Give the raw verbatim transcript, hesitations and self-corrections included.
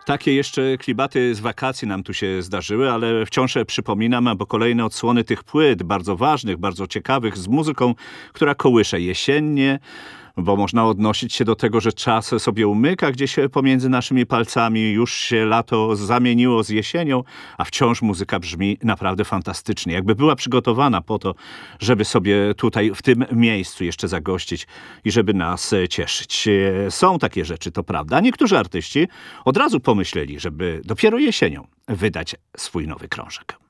Takie jeszcze klimaty z wakacji nam tu się zdarzyły, ale wciąż przypominam, bo kolejne odsłony tych płyt, bardzo ważnych, bardzo ciekawych, z muzyką, która kołysze jesiennie, bo można odnosić się do tego, że czas sobie umyka gdzieś pomiędzy naszymi palcami, już się lato zamieniło z jesienią, a wciąż muzyka brzmi naprawdę fantastycznie. Jakby była przygotowana po to, żeby sobie tutaj w tym miejscu jeszcze zagościć i żeby nas cieszyć. Są takie rzeczy, to prawda. A niektórzy artyści od razu pomyśleli, żeby dopiero jesienią wydać swój nowy krążek.